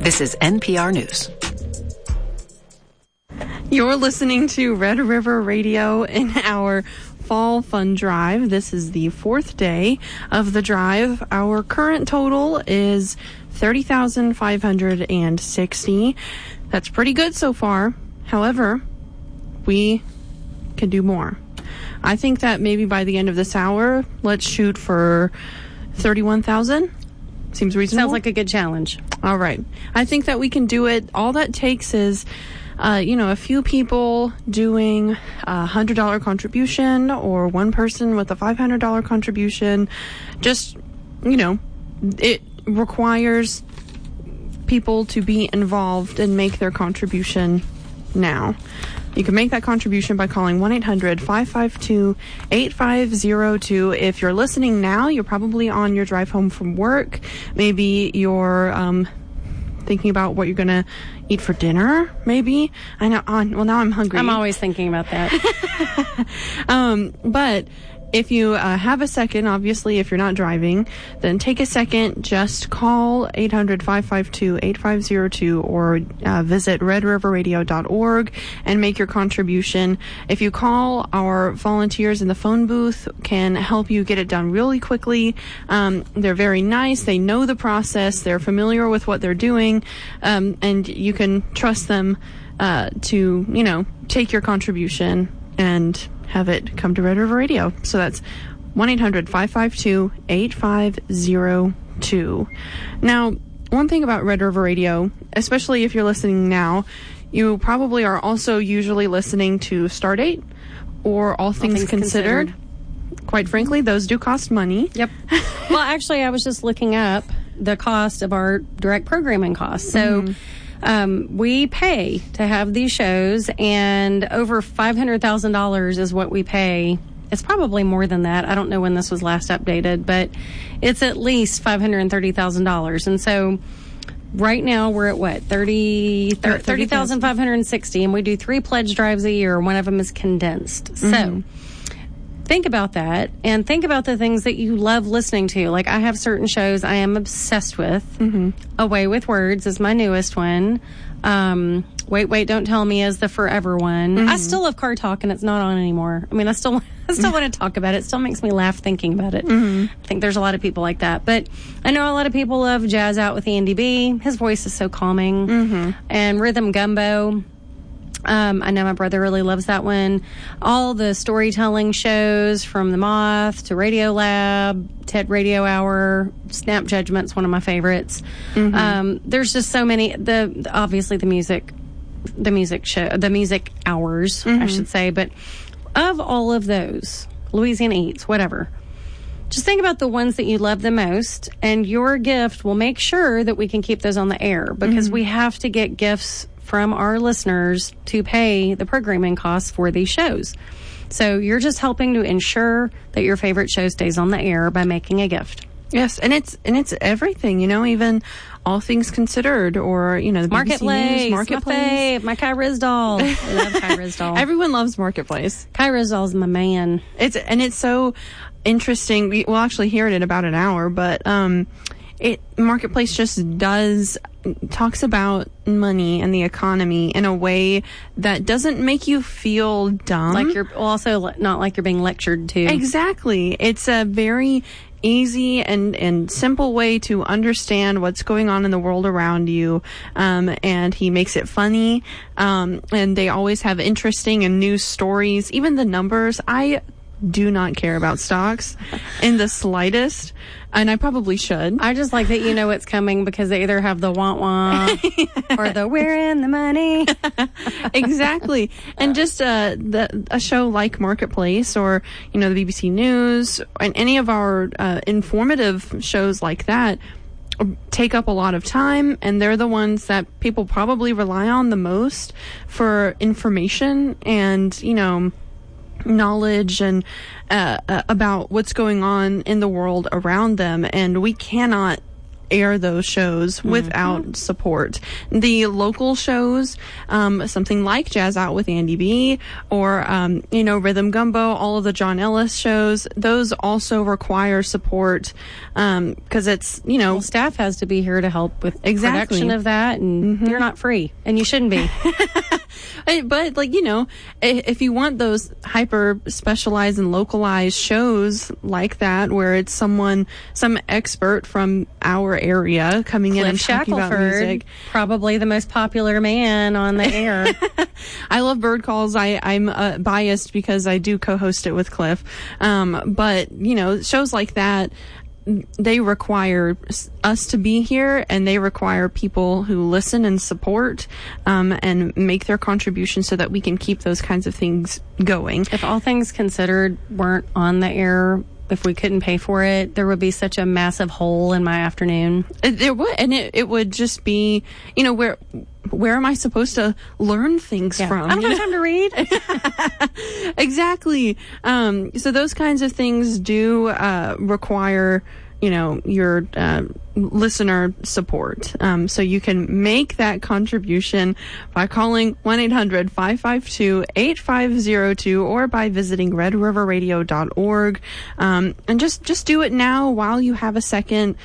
This is NPR News. You're listening to Red River Radio in our Fall Fun Drive. This is the fourth day of the drive. Our current total is $30,560. That's pretty good so far. However, we can do more. I think that maybe by the end of this hour, let's shoot for 31,000. Seems reasonable. Sounds like a good challenge. All right. I think that we can do it. All that takes is, a few people doing a $100 contribution or one person with a $500 contribution. Just, it requires people to be involved and make their contribution now. You can make that contribution by calling 1-800-552-8502. If you're listening now, you're probably on your drive home from work. Maybe you're thinking about what you're going to eat for dinner, maybe. I know. Well, now I'm hungry. I'm always thinking about that. But if you have a second, obviously, if you're not driving, then take a second, just call 800-552-8502 or visit redriverradio.org and make your contribution. If you call, our volunteers in the phone booth can help you get it done really quickly. They're very nice. They know the process. They're familiar with what they're doing. And you can trust them to, take your contribution and have it come to Red River Radio. So that's 1-800-552-8502. Now, one thing about Red River Radio, especially if you're listening now, you probably are also usually listening to Stardate or All Things Considered. Quite frankly, those do cost money. Yep. Well, actually, I was just looking up the cost of our direct programming costs. So we pay to have these shows, and over $500,000 is what we pay. It's probably more than that. I don't know when this was last updated, but it's at least $530,000. And so right now we're at what? 30,560, and we do 3 pledge drives a year. One of them is condensed. So think about that, and think about the things that you love listening to. Like, I have certain shows I am obsessed with. Away with Words is my newest one. Wait, Wait, Don't Tell Me is the forever one. I still love Car Talk, and it's not on anymore. I mean, I still want to talk about it. It still makes me laugh thinking about it. I think there's a lot of people like that. But I know a lot of people love Jazz Out with Andy B. His voice is so calming. And Rhythm Gumbo. I know my brother really loves that one. All the storytelling shows, from The Moth to Radio Lab, TED Radio Hour, Snap Judgment's one of my favorites. There's just so many. Obviously the music hours, I should say. But of all of those, Louisiana Eats, whatever, just think about the ones that you love the most, and your gift will make sure that we can keep those on the air, because we have to get gifts from our listeners to pay the programming costs for these shows. So you're just helping to ensure that your favorite show stays on the air by making a gift. Yes, and it's everything, even All Things Considered, or the BBC Marketplace, Marketplace. my Kai Rizdal. I love Kai Rizdal. Everyone loves Marketplace. Kai Rizdal's my man. It's so interesting. We'll actually hear it in about an hour, but Marketplace just talks about money and the economy in a way that doesn't make you feel dumb. Like you're also not like you're being lectured to. Exactly. It's a very easy and simple way to understand what's going on in the world around you. And he makes it funny. And they always have interesting and new stories. Even the numbers. I do not care about stocks in the slightest, and I probably should. I just like that you know it's coming, because they either have the wah-wah or the we're in the money. Exactly. And just a show like Marketplace, or the BBC News, and any of our informative shows like that take up a lot of time, and they're the ones that people probably rely on the most for information and knowledge and about what's going on in the world around them. And we cannot air those shows without support. The local shows, something like Jazz Out with Andy B, or Rhythm Gumbo, all of the John Ellis shows, those also require support because it's staff has to be here to help with production of that, and you're not free, and you shouldn't be. But if you want those hyper specialized and localized shows like that, where it's some expert from our area coming in and talking about music, probably the most popular man on the air. I love Bird Calls. I'm biased because I do co-host it with Cliff. But shows like that, they require us to be here, and they require people who listen and support and make their contributions so that we can keep those kinds of things going. If All Things Considered weren't on the air, if we couldn't pay for it, there would be such a massive hole in my afternoon. There would, and it would just be, where am I supposed to learn things from? I don't have time to read. Exactly. So those kinds of things do require, your listener support. So you can make that contribution by calling 1-800-552-8502 or by visiting redriverradio.org. And just do it now while you have a second.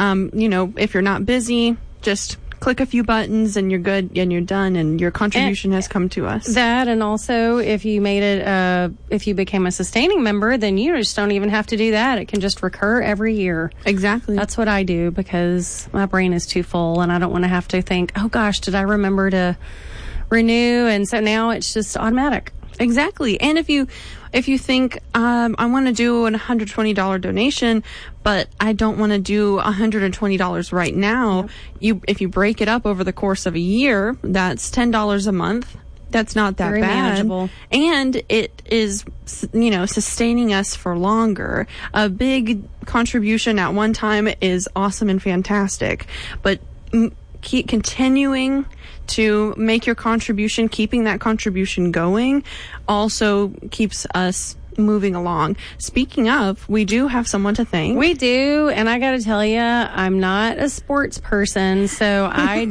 If you're not busy, just click a few buttons and you're good and you're done, and your contribution has come to us. That, and also if you made it, if you became a sustaining member, then you just don't even have to do that. It can just recur every year. Exactly. That's what I do because my brain is too full and I don't want to have to think, oh gosh, did I remember to renew? And so now it's just automatic. Exactly. And if you think, I want to do a $120 donation, but I don't want to do $120 right now, if you break it up over the course of a year, that's $10 a month. That's not that Very bad. manageable. And it is, sustaining us for longer. A big contribution at one time is awesome and fantastic, but keep continuing to make your contribution, keeping that contribution going, also keeps us moving along. Speaking of, we do have someone to thank. We do, and I got to tell you, I'm not a sports person, so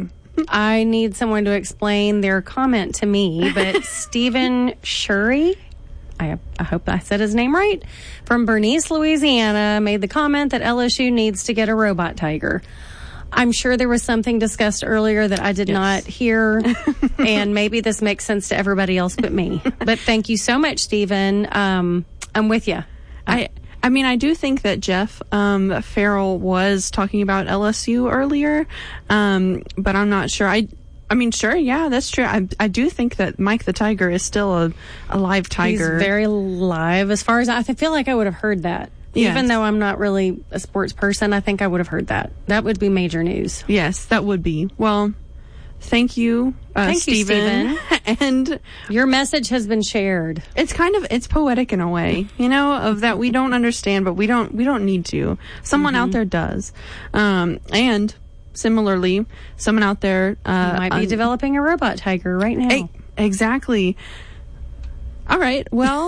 I need someone to explain their comment to me. But Stephen Shurry, I hope I said his name right, from Bernice, Louisiana, made the comment that LSU needs to get a robot tiger. I'm sure there was something discussed earlier that I did not hear, and maybe this makes sense to everybody else but me. But thank you so much, Stephen. I'm with you. I mean, I do think that Jeff Farrell was talking about LSU earlier, but I'm not sure. I mean, sure, yeah, that's true. I do think that Mike the Tiger is still a live tiger. He's very live. As far as I feel like I would have heard that. Yes. Even though I'm not really a sports person, I think I would have heard that. That would be major news. That would be. Well, thank you, Stephen. And your message has been shared. It's poetic in a way, of that we don't understand, but we don't need to. Someone out there does. And similarly, someone out there might be developing a robot tiger right now. Exactly. All right. Well,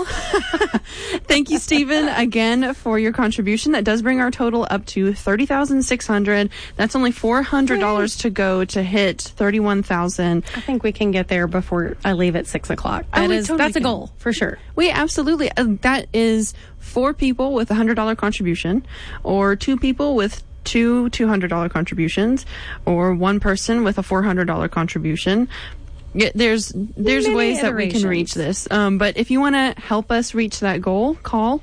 thank you, Stephen, again for your contribution. That does bring our total up to $30,600. That's only $400 to go to hit $31,000. I think we can get there before I leave at 6:00. That's a goal for sure. We absolutely. That is 4 people with $100 contribution, or 2 people with two $200 contributions, or 1 person with a $400 contribution. Yeah, there's ways that we can reach this. But if you want to help us reach that goal, call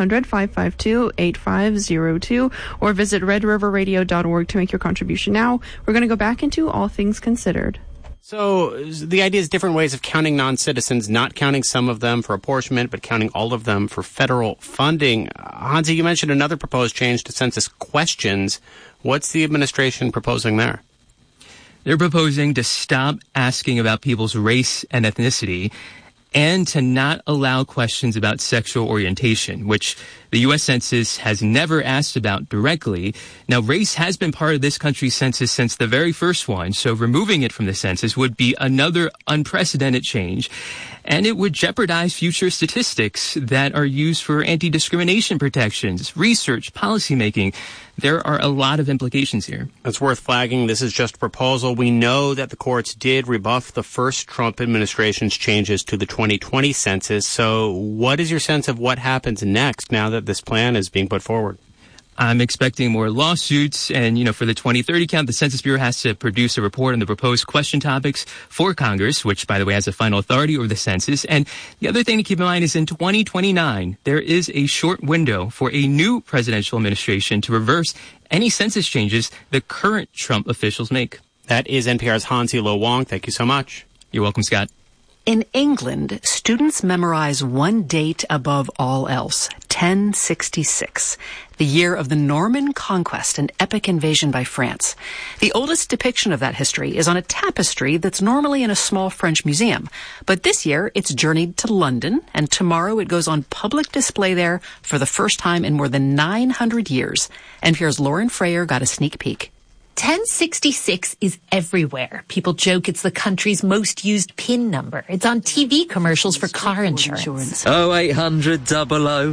1-800-552-8502 or visit redriverradio.org to make your contribution. Now, we're going to go back into All Things Considered. So the idea is different ways of counting non-citizens, not counting some of them for apportionment, but counting all of them for federal funding. Hansi, you mentioned another proposed change to census questions. What's the administration proposing there? They're proposing to stop asking about people's race and ethnicity and to not allow questions about sexual orientation, which the U.S. Census has never asked about directly. Now, race has been part of this country's census since the very first one, so removing it from the census would be another unprecedented change. and it would jeopardize future statistics that are used for anti-discrimination protections, research, policymaking. There are a lot of implications here. It's worth flagging. This is just a proposal. We know that the courts did rebuff the first Trump administration's changes to the 2020 census. So what is your sense of what happens next now that this plan is being put forward? I'm expecting more lawsuits, and, for the 2030 count, the Census Bureau has to produce a report on the proposed question topics for Congress, which, by the way, has the final authority over the census. And the other thing to keep in mind is in 2029, there is a short window for a new presidential administration to reverse any census changes the current Trump officials make. That is NPR's Hansi Lo Wong. Thank you so much. You're welcome, Scott. In England, students memorize one date above all else, 1066, the year of the Norman conquest and epic invasion by France. The oldest depiction of that history is on a tapestry that's normally in a small French museum. But this year, it's journeyed to London, and tomorrow it goes on public display there for the first time in more than 900 years. NPR's Lauren Frayer got a sneak peek. 1066 is everywhere. People joke it's the country's most used PIN number. It's on TV commercials for car insurance. 0800 00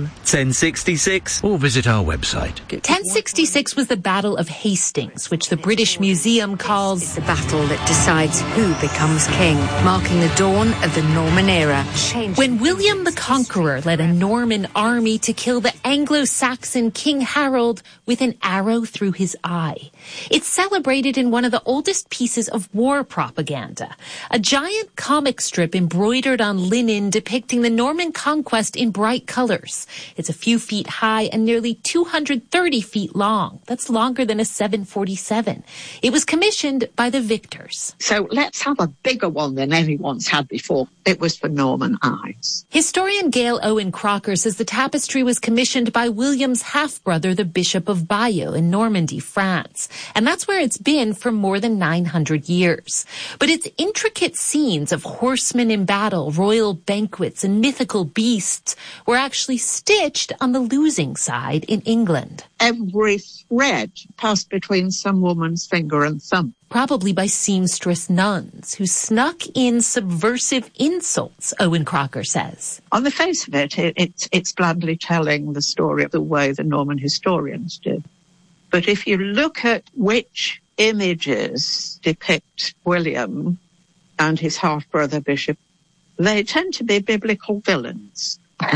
1066 or visit our website. 1066 was the Battle of Hastings, which the British Museum calls It's the battle that decides who becomes king, marking the dawn of the Norman era. When William the Conqueror led a Norman army to kill the Anglo-Saxon King Harold with an arrow through his eye. It's celebrated in one of the oldest pieces of war propaganda, a giant comic strip embroidered on linen depicting the Norman conquest in bright colors. It's a few feet high and nearly 230 feet long. That's longer than a 747. It was commissioned by the victors. So let's have a bigger one than anyone's had before. It was for Norman eyes. Historian Gail Owen Crocker says the tapestry was commissioned by William's half-brother, the Bishop of Bayeux in Normandy, France. And that's where it's been for more than 900 years. But its intricate scenes of horsemen in battle, royal banquets, and mythical beasts were actually stitched on the losing side in England. Every thread passed between some woman's finger and thumb. Probably by seamstress nuns who snuck in subversive insults, Owen Crocker says. On the face of it, it's blandly telling the story of the way the Norman historians did. But if you look at which images depict William and his half-brother Bishop, they tend to be biblical villains.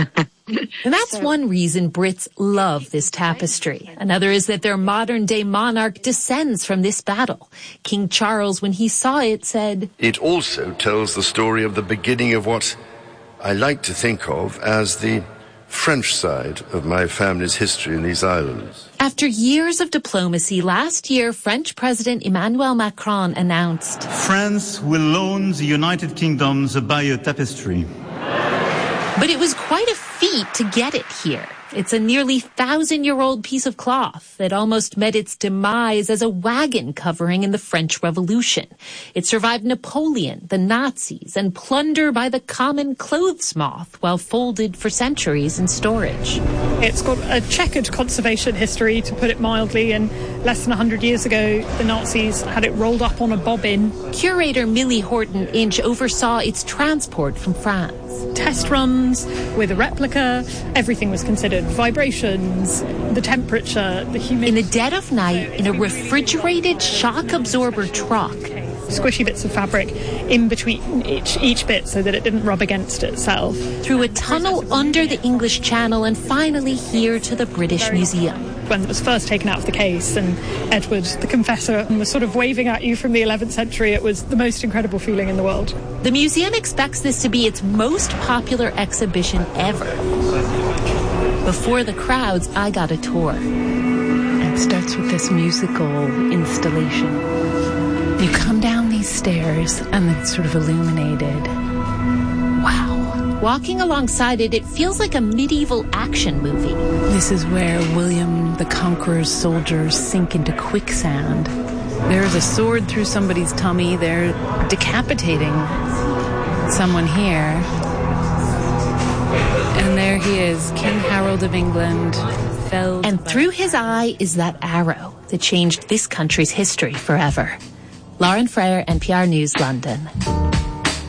And that's one reason Brits love this tapestry. Another is that their modern-day monarch descends from this battle. King Charles, when he saw it, said, "It also tells the story of the beginning of what I like to think of as the French side of my family's history in these islands." After years of diplomacy, last year, French President Emmanuel Macron announced, France will loan the United Kingdom the Bayeux tapestry. But it was quite a feat to get it here. It's a nearly 1,000-year-old piece of cloth that almost met its demise as a wagon covering in the French Revolution. It survived Napoleon, the Nazis, and plunder by the common clothes moth while folded for centuries in storage. It's got a checkered conservation history, to put it mildly, and less than 100 years ago, the Nazis had it rolled up on a bobbin. Curator Millie Horton Inch oversaw its transport from France. Test runs with a replica, everything was considered. Vibrations, the temperature, the humidity. In the dead of night, in a refrigerated shock absorber truck. Squishy bits of fabric in between each bit so that it didn't rub against itself. Through a tunnel under the English Channel and finally here to the British Museum. When it was first taken out of the case and Edward, the confessor, was sort of waving at you from the 11th century, it was the most incredible feeling in the world. The museum expects this to be its most popular exhibition ever. Before the crowds, I got a tour. It starts with this musical installation. You come down these stairs and it's sort of illuminated. Wow. Walking alongside it, it feels like a medieval action movie. This is where William the Conqueror's soldiers sink into quicksand. There's a sword through somebody's tummy. They're decapitating someone here. And there he is, King Harold of England, felled. And through his eye is that arrow that changed this country's history forever. Lauren Frayer, NPR News, London.